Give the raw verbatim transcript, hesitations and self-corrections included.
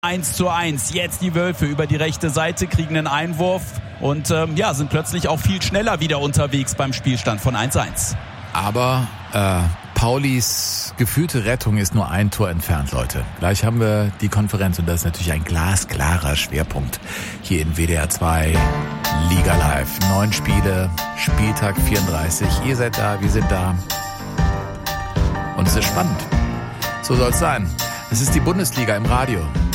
eins zu eins. Jetzt die Wölfe über die rechte Seite, kriegen einen Einwurf und ähm, ja, sind plötzlich auch viel schneller wieder unterwegs beim Spielstand von eins eins. Aber äh, Paulis gefühlte Rettung ist nur ein Tor entfernt, Leute. Gleich haben wir die Konferenz und das ist natürlich ein glasklarer Schwerpunkt hier in W D R zwei Liga Live. Neun Spiele, Spieltag vierunddreißig. Ihr seid da, wir sind da. Und es ist spannend. So soll es sein. Es ist die Bundesliga im Radio.